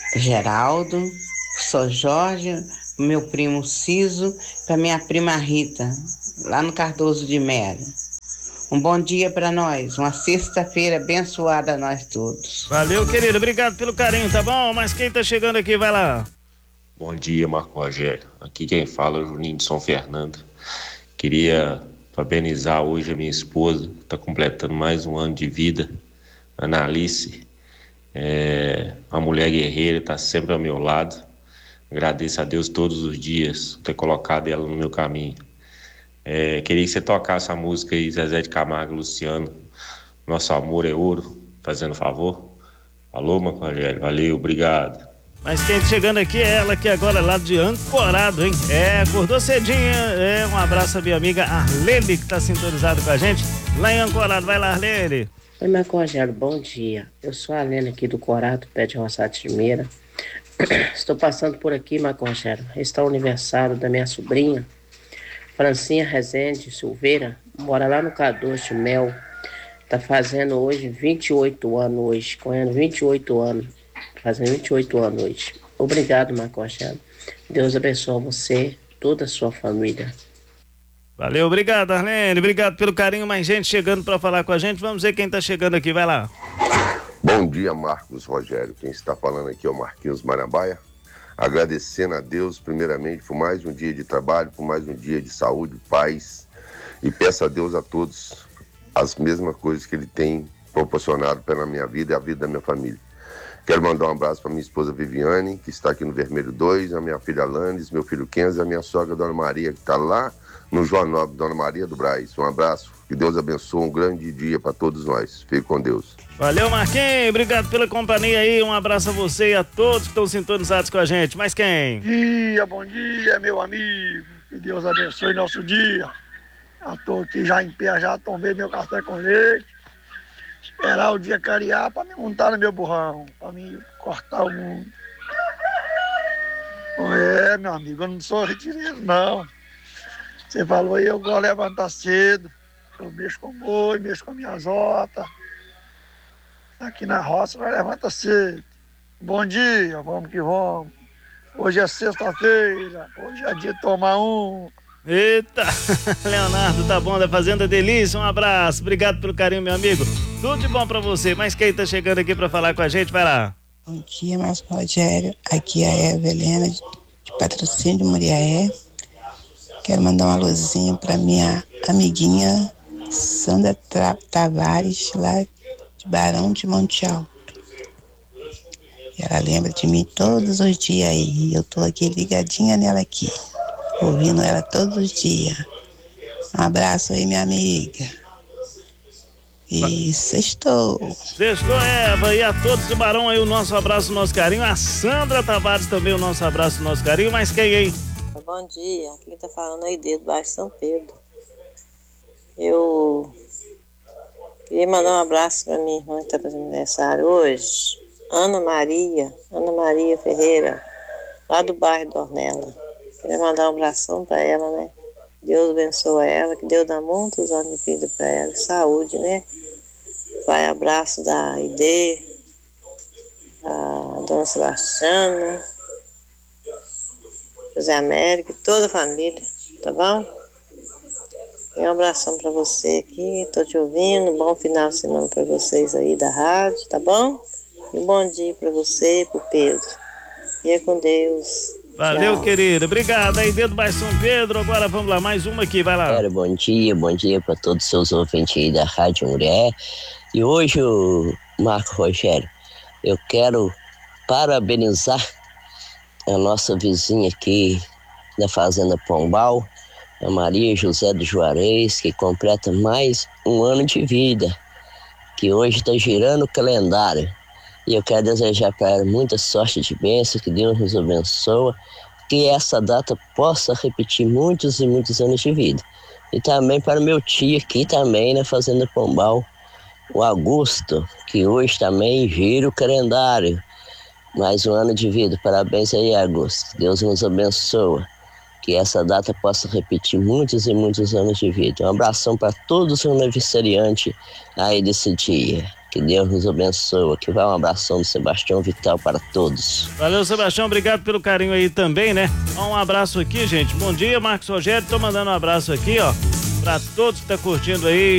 Geraldo, sou Jorge, meu primo Ciso, para minha prima Rita, lá no Cardoso de Melo. Um bom dia para nós, uma sexta-feira abençoada a nós todos. Valeu, querido, obrigado pelo carinho, tá bom? Mas quem tá chegando aqui, vai lá. Bom dia, Marco Rogério. Aqui quem fala é o Juninho de São Fernando. Queria parabenizar hoje a minha esposa, que está completando mais um ano de vida, Ana Alice. Uma mulher guerreira, está sempre ao meu lado. Agradeço a Deus todos os dias por ter colocado ela no meu caminho. Queria que você tocasse a música aí, Zezé de Camargo e Luciano, Nosso Amor é Ouro, fazendo favor. Alô, Marco Rogério, valeu, obrigado. Mas quem tá chegando aqui é ela que agora é lá de Ancorado, hein? Acordou cedinho, um abraço à minha amiga Arlene, que tá sintonizada com a gente lá em Ancorado. Vai lá, Arlene. Oi, Marco Rogério, bom dia. Eu sou a Arlene aqui do Corado, pé de Roçado de Limeira. Estou passando por aqui, Marco Rogério. Está o aniversário da minha sobrinha, Francinha Rezende Silveira, mora lá no Cardoso de Mel. Tá fazendo hoje 28 anos hoje, correndo 28 anos. Fazendo 28 anos hoje. Obrigado, Marco Rogério. Deus abençoe você, toda a sua família. Valeu, obrigado, Arlene. Obrigado pelo carinho. Mais gente chegando para falar com a gente. Vamos ver quem tá chegando aqui. Vai lá. Bom dia, Marcos Rogério. Quem está falando aqui é o Marquinhos Marambaia. Agradecendo a Deus, primeiramente, por mais um dia de trabalho, por mais um dia de saúde, paz. E peço a Deus a todos as mesmas coisas que Ele tem proporcionado pela minha vida e a vida da minha família. Quero mandar um abraço para minha esposa Viviane, que está aqui no Vermelho 2, a minha filha Landes, meu filho Kenza, a minha sogra Dona Maria, que está lá no João Nobre, Dona Maria do Braz. Um abraço, que Deus abençoe, um grande dia para todos nós. Fique com Deus. Valeu, Marquinhos, obrigado pela companhia aí, um abraço a você e a todos que estão sintonizados com a gente. Mas quem? Bom dia, meu amigo, que Deus abençoe nosso dia. Eu estou aqui já em pé, já tomei meu café com leite. Esperar o dia clarear para me montar no meu burrão, para me cortar o mundo. Meu amigo, eu não sou retireiro, não. Você falou aí, eu gosto de levantar cedo. Eu mexo com boi, mexo com minhas hortas. Aqui na roça nós levanta cedo. Bom dia, vamos que vamos. Hoje é sexta-feira, hoje é dia de tomar um. Eita, Leonardo, tá bom, da Fazenda Delícia, um abraço, obrigado pelo carinho, meu amigo, tudo de bom pra você. Mas quem tá chegando aqui pra falar com a gente, vai lá. Bom dia, Marco Rogério, aqui é a Evelena de Patrocínio de Muriaé. Quero mandar uma luzinha pra minha amiguinha Sandra Tavares, lá de Barão de Monte Alto. Ela lembra de mim todos os dias aí, eu tô aqui ligadinha nela aqui, ouvindo ela todos os dias. Um abraço aí, minha amiga. E sextou. Sextou, Eva, e a todos do Barão aí o nosso abraço, o nosso carinho. A Sandra Tavares também o nosso abraço, o nosso carinho. Mas quem aí? Bom dia, quem tá falando aí desde Baixo São Pedro. Eu queria mandar um abraço pra minha irmã que tá fazendo aniversário hoje, Ana Maria Ferreira, lá do bairro do Ornella. Queria mandar um abração pra ela, né? Deus abençoe ela, que Deus dá muitos anos de vida pra ela, saúde, né? Vai abraço da Ide, a Dona Sebastiana, José Américo, toda a família, tá bom? E um abração pra você aqui, tô te ouvindo, bom final de semana pra vocês aí da rádio, tá bom? E um bom dia pra você e pro Pedro. Fica com Deus. Valeu, tchau. querido, obrigado aí, dedo Baixo São Pedro. Agora vamos lá, mais uma aqui, vai lá. Bom dia para todos os seus ouvintes aí da Rádio Murié. E hoje, Marco Rogério, eu quero parabenizar a nossa vizinha aqui da Fazenda Pombal, a Maria José do Juarez, que completa mais um ano de vida, que hoje está girando o calendário. E eu quero desejar para ela muita sorte de bênção, que Deus nos abençoe, que essa data possa repetir muitos e muitos anos de vida. E também para o meu tio aqui também na Fazenda Pombal, o Augusto, que hoje também gira o calendário. Mais um ano de vida. Parabéns aí, Augusto. Deus nos abençoe. Que essa data possa repetir muitos e muitos anos de vida. Um abração para todos os aniversariantes aí desse dia. Que Deus nos abençoe. Aqui vai um abração do Sebastião Vital para todos. Valeu, Sebastião, obrigado pelo carinho aí também, né? Um abraço aqui, gente. Bom dia, Marcos Rogério. Tô mandando um abraço aqui, ó, pra todos que tá curtindo aí